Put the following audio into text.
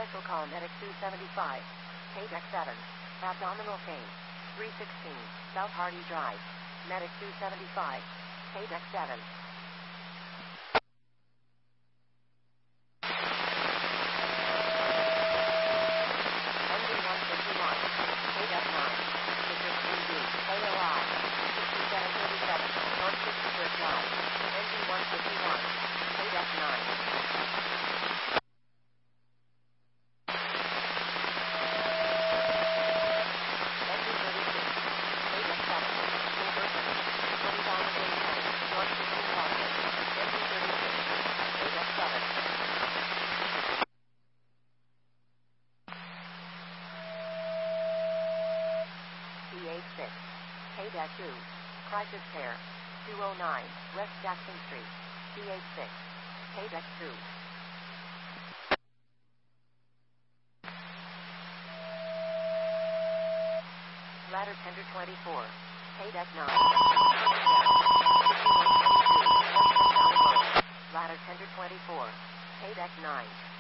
Special call Medic 275. Paydeck 7. Abdominal pain. 316. South Hardy Drive. Medic 275. Paydeck 7. Engine 151. Paydeck 9. Citrus 3D. AOI. 6737. North Citrus Drive. Engine 151. Paydeck 9. PA6. Paydeck 2. Crisis Care. 209. West Jackson Street. PA6. Paydeck 2. Ladder Tender 24. Paydeck 9. Ladder Tender 24. Paydeck 9.